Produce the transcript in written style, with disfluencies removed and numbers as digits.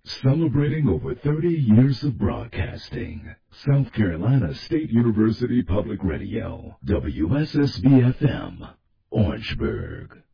Celebrating over 30 years of broadcasting. South Carolina State University Public Radio, WSSB-FM, Orangeburg.